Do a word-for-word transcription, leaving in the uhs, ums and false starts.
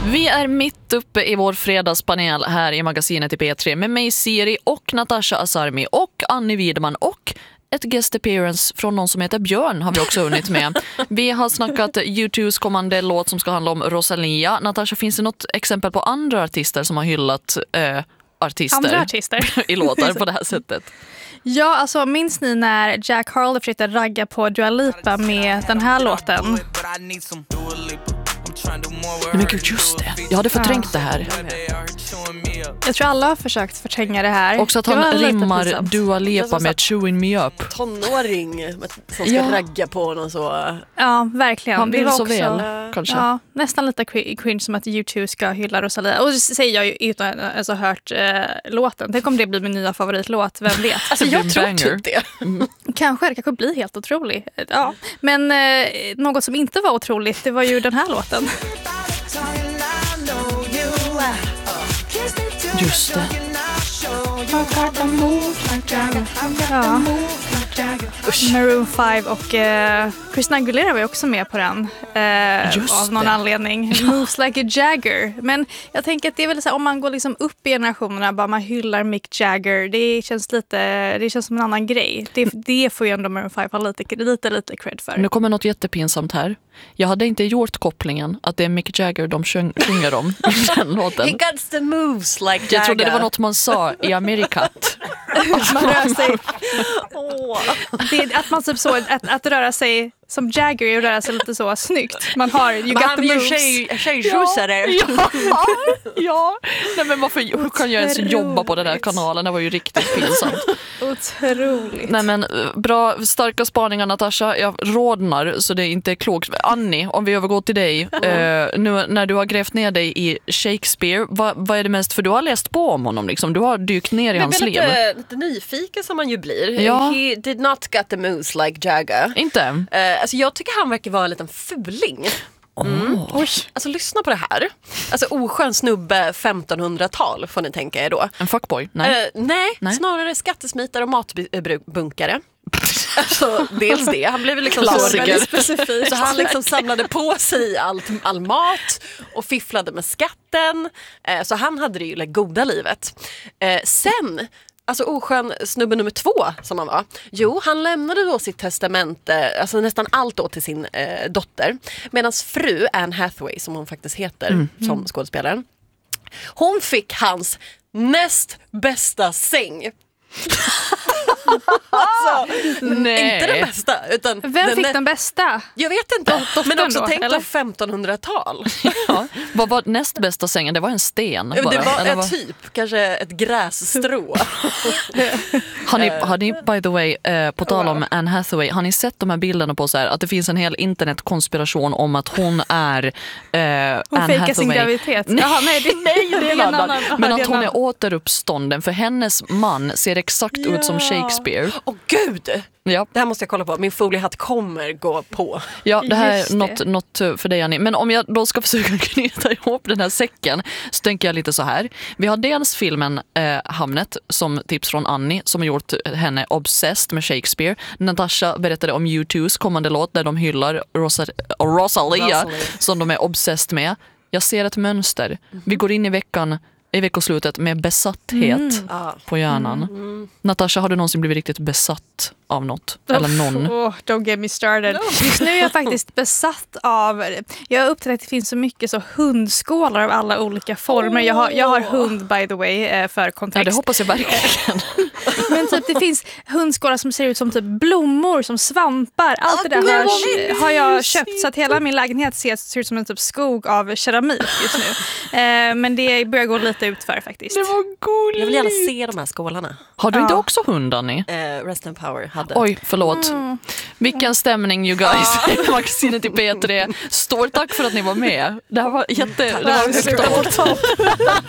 Vi är mitt uppe i vår fredagspanel här i magasinet i P tre med mig Siri och Natasha Asarmi och Annie Widman och ett guest appearance från någon som heter Björn har vi också hunnit med. Vi har snackat U two's kommande låt som ska handla om Rosalia. Natasha, finns det något exempel på andra artister som har hyllat eh, artister, andra artister i låtar på det här sättet? Ja, alltså minns ni när Jack Harlow försökte ragga på Dua Lipa med den här låten? Nej, men gud, just det. Jag hade förträngt ja. det här. Jag tror alla har försökt förtränga det här. Också att han rimmar Dua Lipa med Chewing Me Up. Tonåring som ska ja. ragga på honom så. Ja, verkligen. Han vill det var så också, väl, kanske. Ja, nästan lite cringe som att U two ska hylla Rosalia. Och det säger jag ju utan att alltså, hört eh, låten. Tänk om det blir min nya favoritlåt, vem vet? Alltså jag tror typ det. Mm. Kanske, det kanske blir helt otroligt. Ja. Men eh, något som inte var otroligt, det var ju den här låten. Just det. Ja. Maroon five och uh, Christina Aguilera var ju också med på den uh, av någon det. anledning. Moves like a Jagger. Men jag tänker att det är väl så här, om man går liksom upp i generationerna, bara man hyllar Mick Jagger, det känns lite, det känns som en annan grej. Det, det får ju ändå Maroon five ha lite, lite, lite cred för. Nu kommer något jättepinsamt här. Jag hade inte gjort kopplingen att det är Mick Jagger de sjung, sjunger om i den låten. He got the moves like Jagger. Jag trodde det var något man sa i Amerikat. Man rör sig. Oh. Det är att man typ så att, att röra sig som Jagger och röra sig lite så snyggt. Man har you got the moves. Tjej, tjejtjusare. Ja. Ja. ja. Nej, men varför, hur kan jag ens jobba på den där kanalen? Det var ju riktigt pinsamt. Otroligt. Nej, men bra, starka spaningar, Natasha. Jag rådnar så det är inte klokt. Annie, om vi övergår till dig. Mm. Uh, nu när du har grävt ner dig i Shakespeare, vad, vad är det mest? För du har läst på om honom liksom. Du har dykt ner i men hans liv. Lite, lite nyfiken som man ju blir. Ja. He did not get the moves like Jagger. Inte? Uh, alltså jag tycker han verkar vara en liten fuling. Mm. Oh. Alltså lyssna på det här. Alltså oskön snubbe femtonhundratal får ni tänka er då. En fuckboy? Nej. Uh, nej, nej, snarare skattesmitare och matbunkare. Alltså, dels det. Han blev liksom så väldigt specifik. Så han liksom samlade på sig allt, all mat och fifflade med skatten. Uh, så han hade det ju like, goda livet. Uh, sen... Alltså oskön snubbe nummer två som han var. Jo, han lämnade då sitt testamente, alltså nästan allt då till sin eh, dotter. Medan fru, Anne Hathaway, som hon faktiskt heter mm. som skådespelaren. Hon fick hans näst bästa säng. Alltså, nej. Inte den bästa utan vem den fick nä- den bästa? Jag vet inte, men också då, tänk eller? på femtonhundratal. Ja. Vad var näst bästa sängen? Det var en sten bara. Det var eller en vad? typ, kanske ett grässtrå. Har ni, har ni by the way, eh, på tal om Anne Hathaway, har ni sett de här bilderna på så här, att det finns en hel internetkonspiration om att hon är eh, hon Anne fejkar sin graviditet. Nej, Jaha, nej, det, nej, det är en annan. annan. Men Aha, att hon annan. är återuppstånden för hennes man ser exakt Ja. ut som Shakespeare. Åh gud! Ja. Det här måste jag kolla på. Min foliehatt kommer gå på. Ja, det här Just är något, något för dig, Annie. Men om jag då ska försöka knyta ihop den här säcken så tänker jag lite så här. Vi har dels filmen eh, Hamnet som tips från Annie som har gjort henne obsessed med Shakespeare. Natasha berättade om U two's kommande låt där de hyllar Rosa- Rosalia, Rosalia som de är obsessed med. Jag ser ett mönster. Mm-hmm. Vi går in i veckan i veckoslutet med besatthet mm. på hjärnan. Mm. Mm. Natasha, har du någonsin blivit riktigt besatt av något? Oh, eller någon? Oh, don't get me started. No. Just nu är jag faktiskt besatt av... Jag har upptäckt att det finns så mycket så hundskålar av alla olika former. Oh. Jag, har, jag har hund, by the way, för kontext. Ja, det hoppas jag verkligen. Men typ det finns hundskålar som ser ut som typ blommor, som svampar. Allt det där har, har jag köpt så att hela min lägenhet ser, ser ut som en typ skog av keramik just nu. Eh, men det börjar gå lite ut för faktiskt. Det var gulligt. Jag vill gärna se de här skålarna. Har du ja. inte också hund, Annie? Eh, Rest and Power hade. Oj, förlåt. Mm. Vilken stämning, you guys. Magasinet i P tre. Stort tack för att ni var med. Det här var jätte... Det var högt